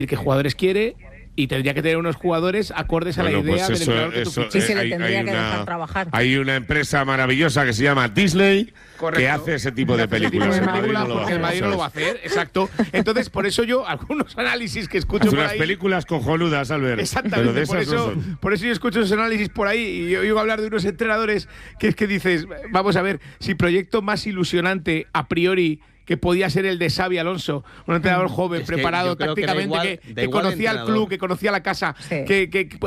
qué jugadores quiere y tendría que tener unos jugadores acordes a la idea del entrenador que tú fichas. Y se le tendría que dejar trabajar. Hay una empresa maravillosa que se llama Disney. Correcto. Que hace ese tipo de películas. El Madrid no lo va a hacer, exacto. Entonces, por eso yo, algunos análisis que escucho por ahí… unas películas cojonudas, Albert. Exactamente, por eso yo escucho esos análisis por ahí y oigo hablar de unos entrenadores que es que dices, vamos a ver, si proyecto más ilusionante a priori que podía ser el de Xabi Alonso, un entrenador joven, preparado tácticamente, que conocía el club, que conocía la casa, que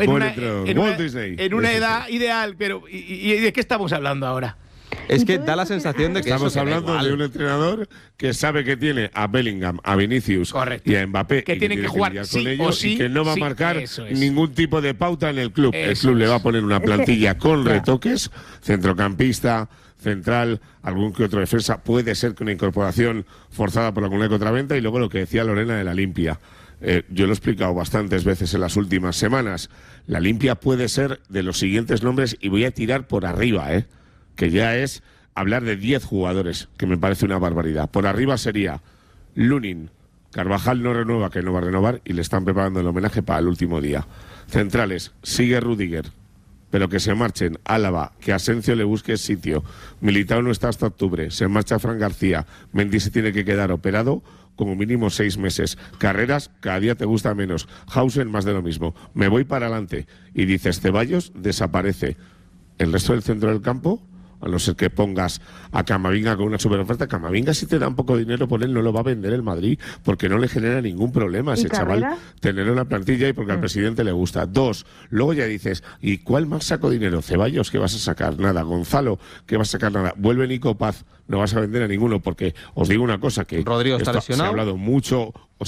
en una edad ideal, pero ¿y de qué estamos hablando ahora? Es que da la sensación de que estamos hablando de un entrenador que sabe que tiene a Bellingham, a Vinicius y a Mbappé, que tienen que jugar con ellos y que no va a marcar ningún tipo de pauta en el club. El club le va a poner una plantilla con retoques, centrocampista, central, algún que otro defensa, puede ser que una incorporación forzada por alguna contraventa, y luego lo que decía Lorena de la limpia. Yo lo he explicado bastantes veces en las últimas semanas. La limpia puede ser de los siguientes nombres, y voy a tirar por arriba, que ya es hablar de 10 jugadores, que me parece una barbaridad. Por arriba sería Lunin. Carvajal no renueva, que no va a renovar, y le están preparando el homenaje para el último día. Centrales, sigue Rüdiger, pero que se marchen. Álava, que Asensio le busque sitio. Militao no está hasta octubre. Se marcha Fran García. Mendy se tiene que quedar operado como mínimo 6 meses. Carreras, cada día te gusta menos. Hausen, más de lo mismo. Me voy para adelante. Y dices, Ceballos desaparece. El resto del centro del campo, a no ser que pongas a Camavinga con una superoferta. Camavinga, si te da un poco de dinero por él, no lo va a vender el Madrid, porque no le genera ningún problema a ese chaval tener una plantilla, y porque al presidente le gusta. 2, luego ya dices, ¿y cuál más saco dinero? Ceballos, ¿qué vas a sacar? Nada. Gonzalo, ¿qué vas a sacar? Nada. Vuelve Nico Paz, no vas a vender a ninguno, porque os digo una cosa, que Rodrigo está lesionado. Se ha hablado mucho,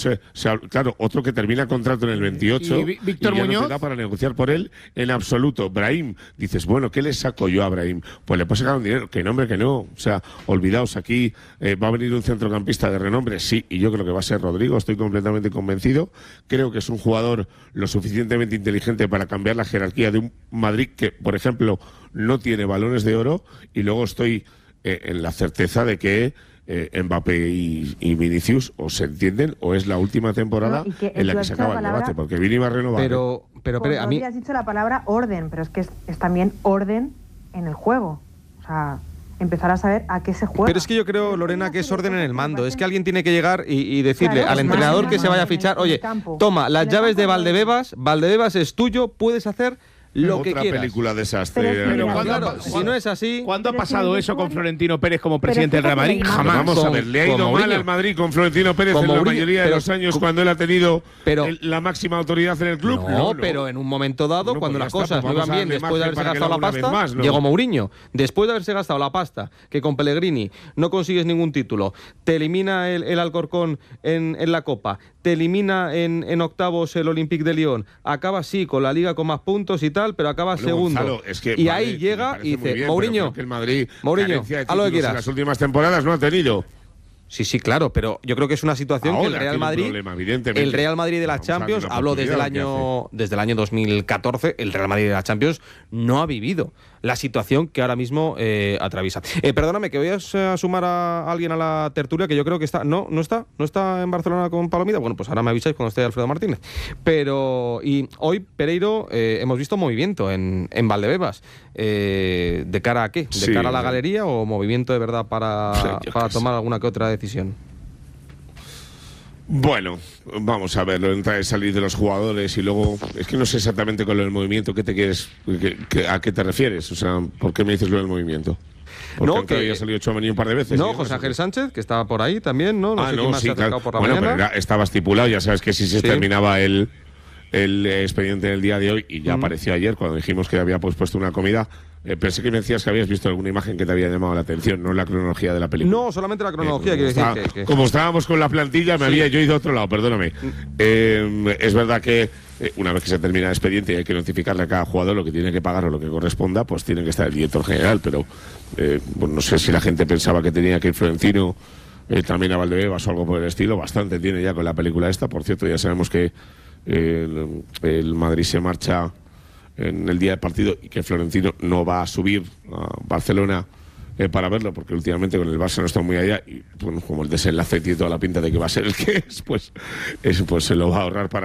claro, otro que termina contrato en el 28 y Víctor y ya Muñoz no te da para negociar por él en absoluto. Brahim, dices, bueno, ¿qué le saco yo a Brahim? Pues le puedo sacar un dinero, que nombre que no, o sea, olvidaos, aquí va a venir un centrocampista de renombre, sí, y yo creo que va a ser Rodrigo, estoy completamente convencido. Creo que es un jugador lo suficientemente inteligente para cambiar la jerarquía de un Madrid que, por ejemplo, no tiene balones de oro, y luego estoy en la certeza de que Mbappé y Vinicius o se entienden, o es la última temporada en la que se acaba el debate, porque Vini va a renovar. Pero a mí has dicho la palabra orden, pero es que es también orden en el juego. O sea, empezar a saber a qué se juega. Pero es que yo creo, Lorena, que es orden en el mando. Es que alguien tiene que llegar y decirle al entrenador que se vaya a fichar, oye, toma las llaves de Valdebebas es tuyo, puedes hacer lo que quieras. Otra película desastre. Pero claro, si no es así… ¿Cuándo ha pasado eso con Florentino Pérez como presidente del Real Madrid? Jamás. Vamos a ver, le ha ido mal al Madrid con Florentino Pérez en la mayoría de los años cuando él ha tenido la máxima autoridad en el club. No, pero en un momento dado, cuando las cosas no iban bien, después de haberse gastado la pasta, llegó Mourinho. Después de haberse gastado la pasta, que con Pellegrini no consigues ningún título, te elimina el Alcorcón en la Copa, te elimina en octavos el Olympique de Lyon, acaba sí con la Liga con más puntos y tal, pero acaba segundo. Gonzalo, es que, y ahí llega y dice, bien, Mourinho, que el Madrid, haz lo que quieras. En las últimas temporadas no ha tenido. Sí, claro, pero yo creo que es una situación que el Real Madrid, el Real Madrid de la Champions, hablo desde el año 2014, el Real Madrid de la Champions no ha vivido la situación que ahora mismo atraviesa. Perdóname, que voy a sumar a alguien a la tertulia que yo creo que está, no está en Barcelona con Palomita. Bueno, pues ahora me avisáis cuando esté Alfredo Martínez. Pero y hoy Pereiro hemos visto movimiento en Valdebebas. ¿De cara a qué? ¿De cara a la galería o movimiento de verdad para tomar alguna que otra decisión? Bueno, vamos a ver, lo de entrar y salir de los jugadores, y luego es que no sé exactamente con lo del movimiento qué te quieres, a qué te refieres, o sea, ¿por qué me dices lo del movimiento? Porque no, que había salido Tchouaméni un par de veces. No, José Ángel Sánchez, que estaba por ahí también, ¿no? No sé quién más se ha acercado por la mañana. Pero estaba estipulado, ya sabes que si se terminaba el expediente del día de hoy, y ya apareció ayer cuando dijimos que había puesto una comida. Pensé que me decías que habías visto alguna imagen que te había llamado la atención, no la cronología de la película. No, solamente la cronología, quiero decir que… Como estábamos con la plantilla, me había yo ido a otro lado, perdóname. Es verdad que una vez que se termina el expediente y hay que notificarle a cada jugador lo que tiene que pagar o lo que corresponda, pues tiene que estar el director general, pero pues no sé si la gente pensaba que tenía que ir Florentino también a Valdebebas o algo por el estilo. Bastante tiene ya con la película esta. Por cierto, ya sabemos que el Madrid se marcha en el día del partido y que Florentino no va a subir a Barcelona para verlo, porque últimamente con el Barça no está muy allá y bueno, como el desenlace tiene toda la pinta de que va a ser el que es, pues eso pues se lo va a ahorrar para